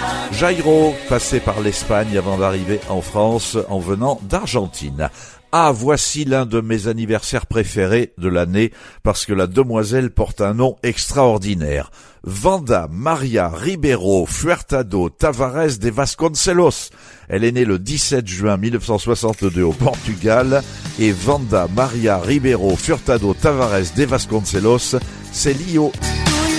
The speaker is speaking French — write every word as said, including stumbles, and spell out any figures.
Jairo passait par l'Espagne avant d'arriver en France en venant d'Argentine. Ah, voici l'un de mes anniversaires préférés de l'année parce que la demoiselle porte un nom extraordinaire. Wanda Maria Ribeiro Furtado Tavares de Vasconcelos. Elle est née le dix-sept juin mille neuf cent soixante-deux au Portugal et Wanda Maria Ribeiro Furtado Tavares de Vasconcelos, c'est Lio.